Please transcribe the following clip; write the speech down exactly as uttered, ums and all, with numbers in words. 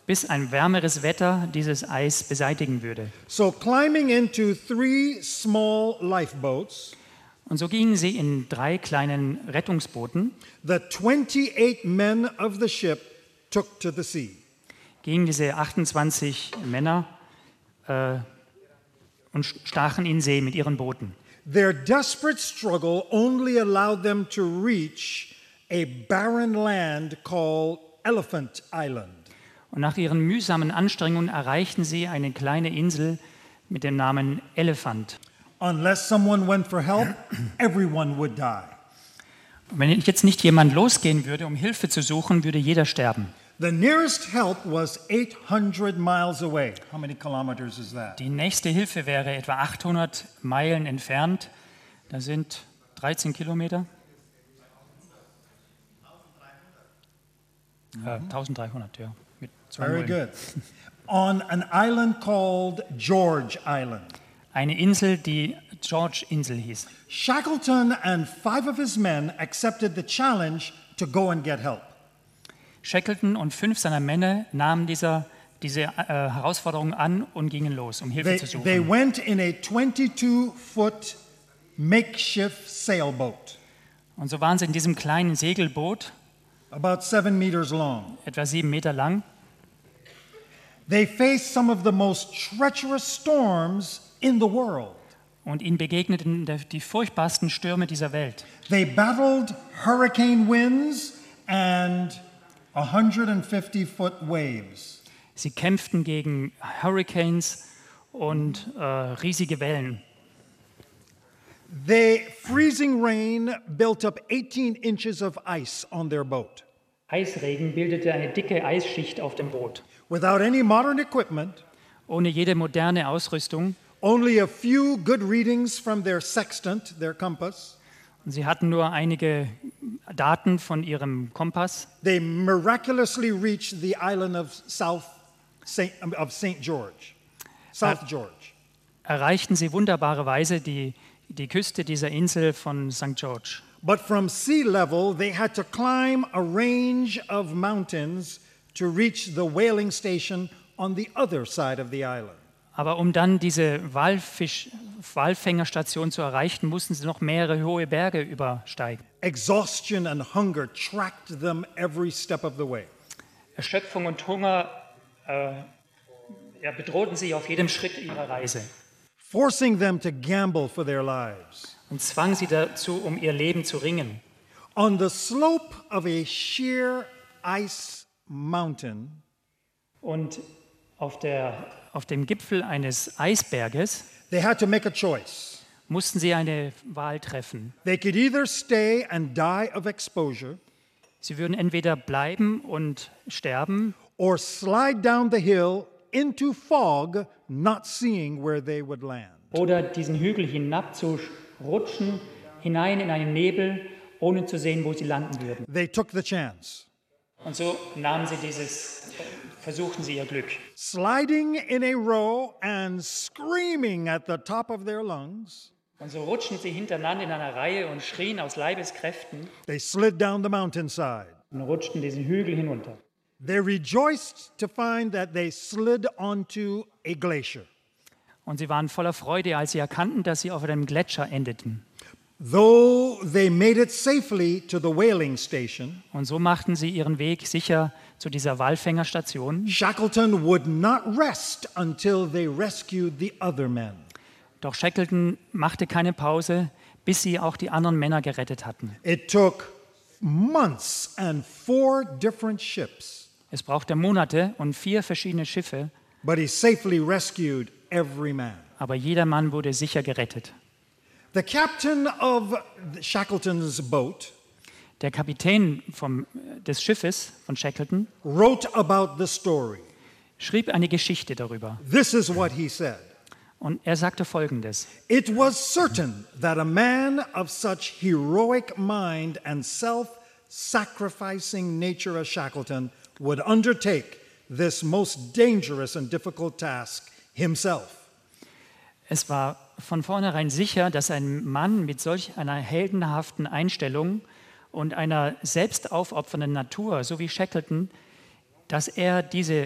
bis ein wärmeres Wetter dieses Eis beseitigen würde. So climbing into three small lifeboats, Und so gingen sie in drei kleinen Rettungsbooten, the twenty-eight men of the ship took to the sea. gingen diese achtundzwanzig Männer äh, und stachen in See mit ihren Booten. Their desperate struggle only allowed them to reach a barren land called Elephant Island. Und nach ihren mühsamen Anstrengungen erreichten sie eine kleine Insel mit dem Namen Elephant. Unless someone went for help, everyone would die. Und wenn jetzt nicht jemand losgehen würde, um Hilfe zu suchen, würde jeder sterben. The nearest help was eight hundred miles away. How many kilometers is that? Die nächste Hilfe wäre etwa achthundert Meilen entfernt. Das sind dreizehn Kilometer. Äh, eintausenddreihundert, ja. Mit zwei Very Nullen. good. On an island called George Island. Eine Insel, die George-Insel hieß. Shackleton and five of his men accepted the challenge to go and get help. Shackleton und fünf seiner Männer nahmen dieser, diese äh, Herausforderung an und gingen los, um Hilfe They, zu suchen. they went in a twenty-two foot makeshift sailboat, Und so waren sie in diesem kleinen Segelboot, about seven meters long. etwa sieben Meter lang. They faced some of the most treacherous storms in the world. Und ihnen begegneten der- die furchtbarsten Stürme dieser Welt. They battled hurricane winds and one hundred fifty foot waves. Sie kämpften gegen Hurricanes und äh, riesige Wellen. The freezing rain built up eighteen inches of ice on their boat. Eisregen bildete eine dicke Eisschicht auf dem Boot. Without any modern equipment, Ohne jede moderne Ausrüstung. only a few good readings from their sextant, their compass, Und sie hatten nur einige Daten von ihrem Kompass. they miraculously reached the island of South Saint, of Saint George, South George. Erreichten sie wunderbarerweise die, die Küste dieser Insel von Sankt George. But from sea level, they had to climb a range of mountains to reach the whaling station on the other side of the island. Aber um dann diese Walfisch, Walfängerstation zu erreichen, mussten sie noch mehrere hohe Berge übersteigen. Exhaustion and hunger tracked them every step of the way. Erschöpfung und Hunger äh, ja, bedrohten sie auf jedem Schritt ihrer Reise Forcing them to gamble for their lives. und zwangen sie dazu, um ihr Leben zu ringen. On the slope of a sheer ice mountain, Und auf, der, auf dem Gipfel eines Eisberges they had to make a choice. mussten sie eine Wahl treffen. They could either stay and die of exposure Sie würden entweder bleiben und sterben or slide down the hill into fog, not seeing where they would land. oder diesen Hügel hinabzurutschen, hinein in einen Nebel, ohne zu sehen, wo sie landen würden. They took the chance. Und so nahmen sie dieses, versuchten sie ihr Glück. Sliding in a row and screaming at the top of their lungs, Und so rutschten sie hintereinander in einer Reihe und schrien aus Leibeskräften they slid down the mountainside. und rutschten diesen Hügel hinunter. They rejoiced to find that they slid onto a glacier. Und sie waren voller Freude, als sie erkannten, dass sie auf einem Gletscher endeten. Though they made it safely to the whaling station, Und so machten sie ihren Weg sicher zu dieser Walfängerstation. Shackleton would not rest until they rescued the other men. Doch Shackleton machte keine Pause, bis sie auch die anderen Männer gerettet hatten. It took months and four different ships, Es brauchte Monate und vier verschiedene Schiffe, but he safely rescued every man. aber jeder Mann wurde sicher gerettet. The captain of Shackleton's boat Der Kapitän vom, des Schiffes von Shackleton wrote about the story. schrieb eine Geschichte darüber. This is what he said. Und er sagte Folgendes: It was certain that a man of such heroic mind and self-sacrificing nature as Shackleton would undertake this most dangerous and difficult task himself. Es war von vornherein sicher, dass ein Mann mit solch einer heldenhaften Einstellung und einer selbstaufopfernden Natur, so wie Shackleton, dass er diese